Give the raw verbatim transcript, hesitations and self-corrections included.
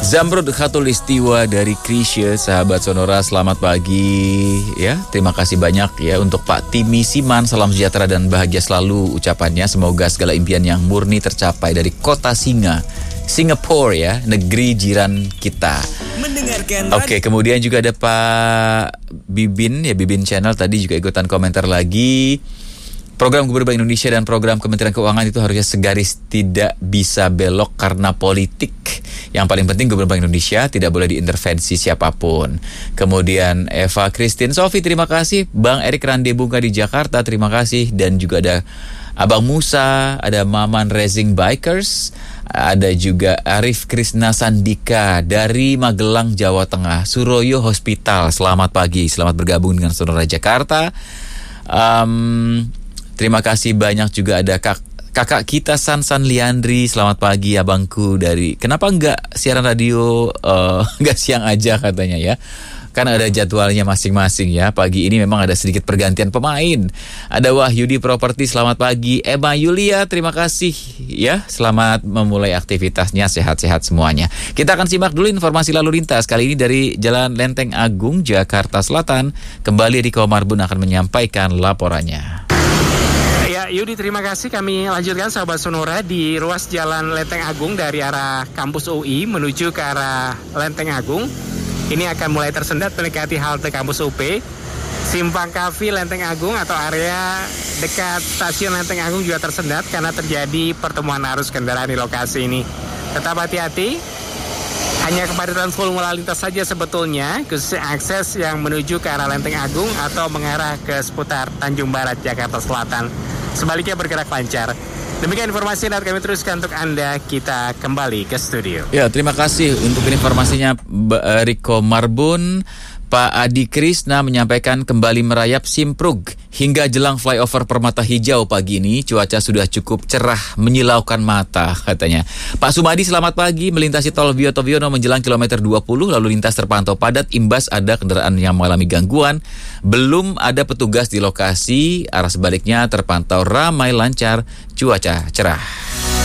Zamrud Khatulistiwa dari Krisya, sahabat Sonora, selamat pagi ya. Terima kasih banyak ya untuk Pak Timi Siman, salam sejahtera dan bahagia selalu ucapannya. Semoga segala impian yang murni tercapai dari kota Singa, Singapura ya, negeri jiran kita. Mendengarkan. Oke, kemudian juga ada Pak Bibin ya, Bibin Channel tadi juga ikutan komentar lagi. Program Gubernur Bank Indonesia dan program Kementerian Keuangan itu harusnya segaris, tidak bisa belok karena politik. Yang paling penting Gubernur Bank Indonesia tidak boleh diintervensi siapapun. Kemudian Eva Christine Sofi, terima kasih. Bang Erik Randebunga di Jakarta, terima kasih. Dan juga ada Abang Musa, ada Maman Racing Bikers, ada juga Arif Krisna Sandika dari Magelang, Jawa Tengah, Suroyo Hospital. Selamat pagi, selamat bergabung dengan Sonora Jakarta. Um, terima kasih banyak juga ada Kak Kakak kita Sansan Liandri, selamat pagi abangku dari, kenapa enggak siaran radio uh, enggak siang aja katanya ya. Kan ada jadwalnya masing-masing ya. Pagi ini memang ada sedikit pergantian pemain. Ada Wahyudi Properti, selamat pagi. Emma Yulia, terima kasih ya. Selamat memulai aktivitasnya, sehat-sehat semuanya. Kita akan simak dulu informasi lalu lintas. Kali ini dari Jalan Lenteng Agung, Jakarta Selatan. Kembali Riko Marbun akan menyampaikan laporannya. Ya, Yudi, terima kasih. Kami lanjutkan sahabat Sonora di ruas Jalan Lenteng Agung dari arah kampus U I menuju ke arah Lenteng Agung. Ini akan mulai tersendat mendekati halte kampus U P. Simpang Kafi Lenteng Agung atau area dekat stasiun Lenteng Agung juga tersendat karena terjadi pertemuan arus kendaraan di lokasi ini. Tetap hati-hati. Hanya kepadatan volume lalu lintas saja sebetulnya, khususnya akses yang menuju ke arah Lenteng Agung atau mengarah ke seputar Tanjung Barat, Jakarta Selatan. Sebaliknya bergerak lancar. Demikian informasi yang kami teruskan untuk Anda. Kita kembali ke studio. Ya, terima kasih untuk informasinya Riko Marbun. Pak Adi Krisna menyampaikan kembali merayap Simprug hingga jelang flyover Permata Hijau pagi ini. Cuaca sudah cukup cerah, menyilaukan mata katanya. Pak Sumadi, selamat pagi. Melintasi tol Wiyoto Wiono menjelang kilometer dua puluh, lalu lintas terpantau padat imbas ada kendaraan yang mengalami gangguan. Belum ada petugas di lokasi, arah sebaliknya terpantau ramai lancar, cuaca cerah.